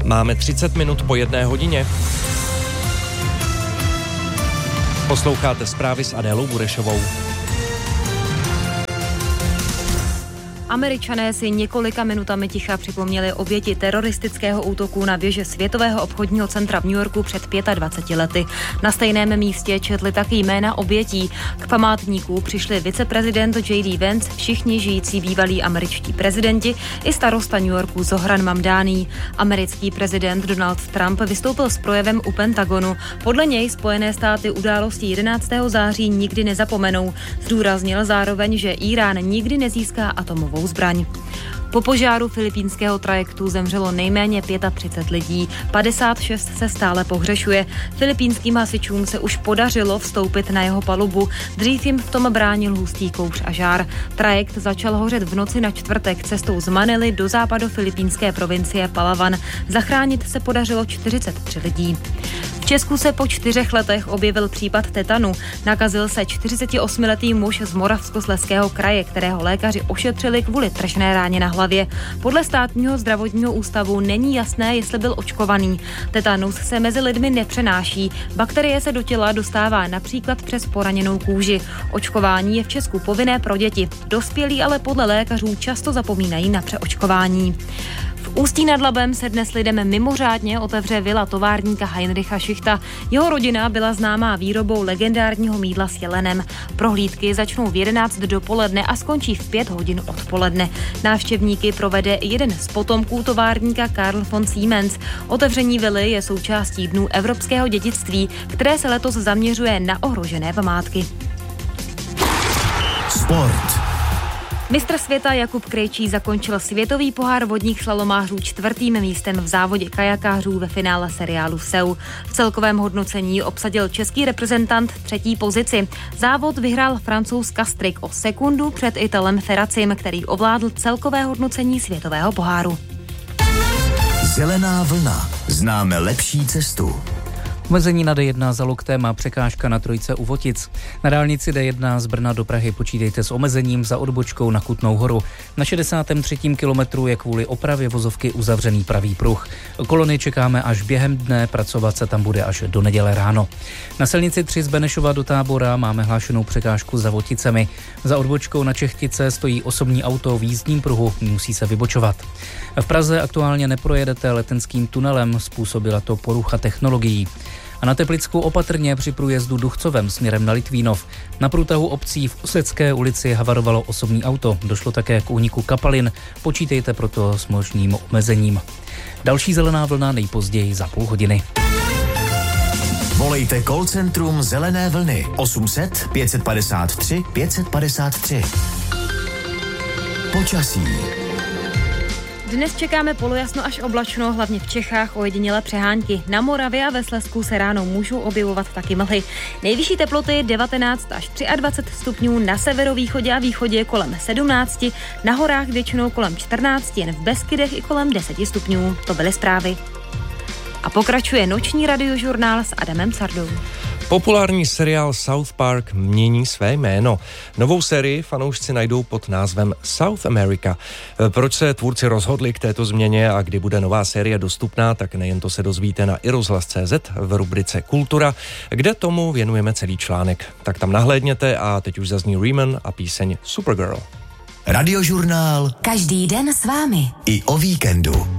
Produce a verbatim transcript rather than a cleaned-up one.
Máme třicet minut po jedné hodině. Posloucháte zprávy s Adélou Burešovou. Američané si několika minutami ticha připomněli oběti teroristického útoku na věže Světového obchodního centra v New Yorku před dvaceti pěti lety. Na stejném místě četli taky jména obětí. K památníku přišli viceprezident J D Vance, všichni žijící bývalí američtí prezidenti i starosta New Yorku Zohran Mamdani. Americký prezident Donald Trump vystoupil s projevem u Pentagonu. Podle něj Spojené státy události jedenáctého září nikdy nezapomenou. Zdůraznil zároveň, že Irán nikdy nezíská atomovou zbraň. Po požáru filipínského trajektu zemřelo nejméně třicet pět lidí, padesát šest se stále pohřešuje. Filipínským hasičům se už podařilo vstoupit na jeho palubu, dřív jim v tom bránil hustý kouř a žár. Trajekt začal hořet v noci na čtvrtek cestou z Manily do západofilipínské provincie Palawan. Zachránit se podařilo čtyřicet tři lidí. V Česku se po čtyřech letech objevil případ tetanu. Nakazil se čtyřicetiosmiletý muž z Moravskoslezského kraje, kterého lékaři ošetřili kvůli tršné ráně na hlavě. Podle státního zdravotního ústavu není jasné, jestli byl očkovaný. Tetanus se mezi lidmi nepřenáší. Bakterie se do těla dostává například přes poraněnou kůži. Očkování je v Česku povinné pro děti. Dospělí ale podle lékařů často zapomínají na přeočkování. V Ústí nad Labem se dnes lidem mimořádně otevře vila továrníka Heinricha Schichta. Jeho rodina byla známá výrobou legendárního mýdla s jelenem. Prohlídky začnou v jedenáct dopoledne a skončí v pět hodin odpoledne. Návštěvníky provede jeden z potomků továrníka Karl von Siemens. Otevření vily je součástí Dnů evropského dědictví, které se letos zaměřuje na ohrožené památky. Sport. Mistr světa Jakub Krejčí zakončil světový pohár vodních slalomářů čtvrtým místem v závodě kajakářů ve finále seriálu Seu. V celkovém hodnocení obsadil český reprezentant třetí pozici. Závod vyhrál Francouz Kastrik o sekundu před Italem Ferracim, který ovládl celkové hodnocení světového poháru. Zelená vlna. Známe lepší cestu. Omezení na D jedna za Loktem a překážka na trojce u Votic. Na dálnici D jedna z Brna do Prahy počítejte s omezením za odbočkou na Kutnou Horu. Na šedesátém třetím kilometru je kvůli opravě vozovky uzavřený pravý pruh. Kolony čekáme až během dne, pracovat se tam bude až do neděle ráno. Na silnici tři z Benešova do Tábora máme hlášenou překážku za Voticemi. Za odbočkou na Čechtice stojí osobní auto v jízdním pruhu, musí se vybočovat. V Praze aktuálně neprojedete Letenským tunelem, způsobila to porucha technologií. A na Teplicku opatrně při průjezdu Duchcovem směrem na Litvínov. Na průtahu obcí v Osecké ulici havarovalo osobní auto. Došlo také k úniku kapalin. Počítejte proto s možným omezením. Další zelená vlna nejpozději za půl hodiny. Volejte call centrum Zelené vlny osm set pět padesát tři pět padesát tři. Počasí. Dnes čekáme polojasno až oblačno, hlavně v Čechách ojedinělé přehánky. Na Moravě a ve Slezsku se ráno můžou objevovat taky mlhy. Nejvyšší teploty devatenáct až dvacet tři stupňů, na severovýchodě a východě kolem sedmnáct, na horách většinou kolem čtrnáct, jen v Beskydech i kolem deset stupňů. To byly zprávy. A pokračuje noční radiožurnál s Adamem Sardou. Populární seriál South Park mění své jméno. Novou sérii fanoušci najdou pod názvem South America. Proč se tvůrci rozhodli k této změně a kdy bude nová série dostupná, tak nejen to se dozvíte na irozhlas tečka cé zet v rubrice Kultura, kde tomu věnujeme celý článek. Tak tam nahlédněte a teď už zazní Riemann a píseň Supergirl. Radiožurnál. Každý den s vámi. I o víkendu.